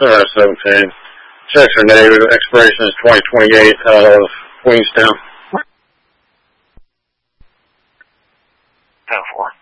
17. Checks are negative. Expiration is 2028 out of Queenstown. 10-4.